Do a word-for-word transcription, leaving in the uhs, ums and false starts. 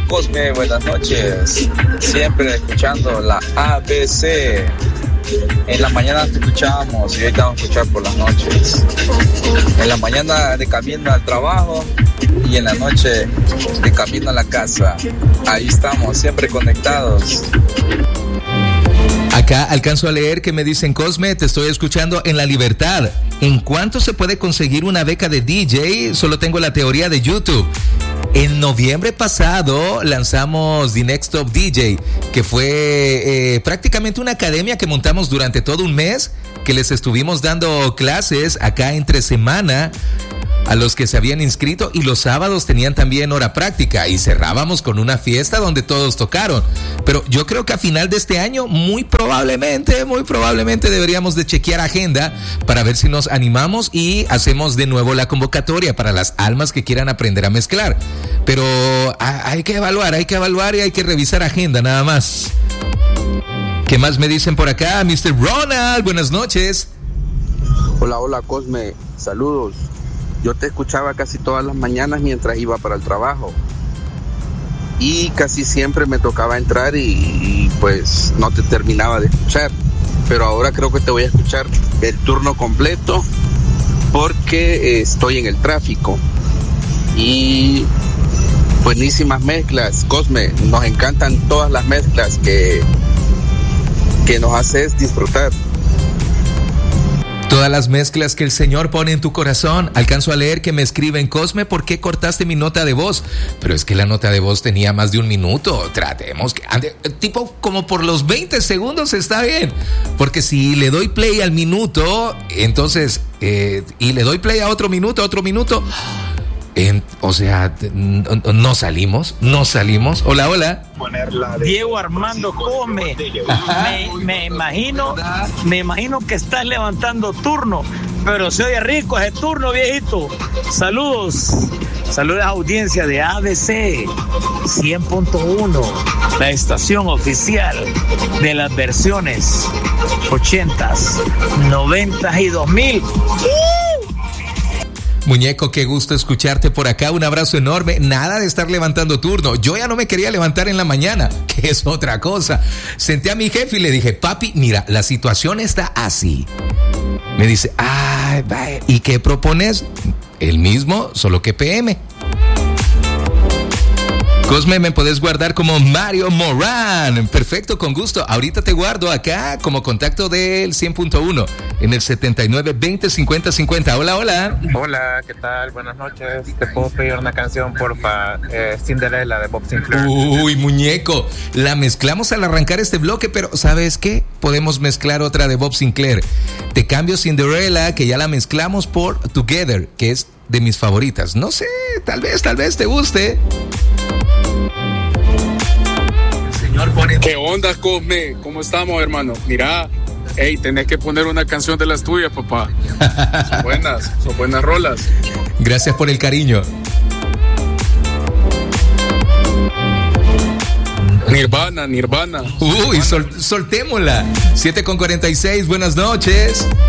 Cosme, buenas noches. Siempre escuchando la A B C. En la mañana te escuchábamos y ahorita vamos a escuchar por las noches. En la mañana de camino al trabajo y en la noche de camino a la casa. Ahí estamos, siempre conectados. Acá alcanzo a leer que me dicen: Cosme, te estoy escuchando en La Libertad. ¿En cuánto se puede conseguir una beca de D J? Solo tengo la teoría de YouTube. En noviembre pasado lanzamos The Next Top D J, que fue eh, prácticamente una academia que montamos durante todo un mes, que les estuvimos dando clases acá entre semana a los que se habían inscrito, y los sábados tenían también hora práctica y cerrábamos con una fiesta donde todos tocaron. Pero yo creo que a final de este año muy probablemente, muy probablemente deberíamos de chequear agenda para ver si nos animamos y hacemos de nuevo la convocatoria para las almas que quieran aprender a mezclar. Pero hay que evaluar, hay que evaluar y hay que revisar agenda nada más. ¿Qué más me dicen por acá? mister Ronald, buenas noches. Hola, hola Cosme, saludos. Yo te escuchaba casi todas las mañanas mientras iba para el trabajo y casi siempre me tocaba entrar y, y pues no te terminaba de escuchar, pero ahora creo que te voy a escuchar el turno completo porque estoy en el tráfico. Y buenísimas mezclas, Cosme, nos encantan todas las mezclas que, que nos haces disfrutar. Todas las mezclas que el Señor pone en tu corazón. Alcanzo a leer que me escriben: Cosme, ¿por qué cortaste mi nota de voz? Pero es que la nota de voz tenía más de un minuto. Tratemos que ande, tipo como por los veinte segundos está bien. Porque si le doy play al minuto, entonces, eh, y le doy play a otro minuto, a otro minuto... En, o sea, no salimos, no salimos. Hola, hola. Diego Armando Cosme, me, me imagino, me imagino que estás levantando turno, pero se oye rico ese turno, viejito. Saludos, saludos a audiencia de A B C cien punto uno, la estación oficial de las versiones ochentas, noventas y dos mil. Muñeco, qué gusto escucharte por acá, un abrazo enorme. Nada de estar levantando turno, yo ya no me quería levantar en la mañana, que es otra cosa. Senté a mi jefe y le dije: papi, mira, la situación está así. Me dice: ay, vaya, ¿y qué propones? El mismo, solo que P M. Cosme, me podés guardar como Mario Morán. Perfecto, con gusto. Ahorita te guardo acá como contacto del cien punto uno en el setenta y nueve veinte cincuenta cincuenta. Hola, hola. Hola, ¿qué tal? Buenas noches. ¿Te puedo pedir una canción, porfa? Eh, Cinderella de Bob Sinclair. Uy, muñeco. La mezclamos al arrancar este bloque, pero ¿sabes qué? Podemos mezclar otra de Bob Sinclair. Te cambio Cinderella, que ya la mezclamos, por Together, que es de mis favoritas. No sé, tal vez, tal vez te guste. ¿Qué onda, Cosme? ¿Cómo estamos, hermano? Mira, hey, tenés que poner una canción de las tuyas, papá. Son buenas, son buenas rolas. Gracias por el cariño. Nirvana, Nirvana. Uy, sol, soltémosla. siete con cuarenta y seis, buenas noches.